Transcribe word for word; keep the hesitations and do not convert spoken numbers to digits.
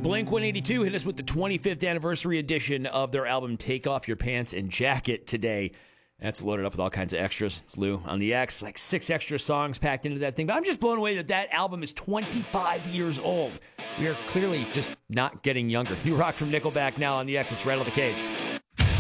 Blink one eighty-two hit us with the twenty-fifth anniversary edition of their album Take Off Your Pants and Jacket today. That's loaded up with all kinds of extras. It's Lou on the X, like six extra songs packed into that thing. But I'm just blown away that that album is twenty-five years old. We are clearly just not getting younger. New rock from Nickelback now on the X. It's Rattle the Cage.